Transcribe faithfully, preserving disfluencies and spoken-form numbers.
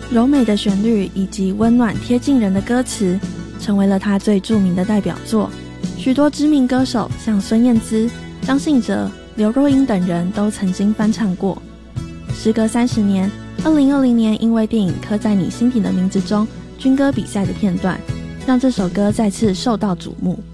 柔美的旋律以及温暖贴近人的歌词，成为了他最著名的代表作。许多知名歌手像孙燕姿、张信哲、刘若英等人都曾经翻唱过。时隔三十年，二零二零年因为电影《刻在你心底的名字》中军歌比赛的片段，让这首歌再次受到瞩目。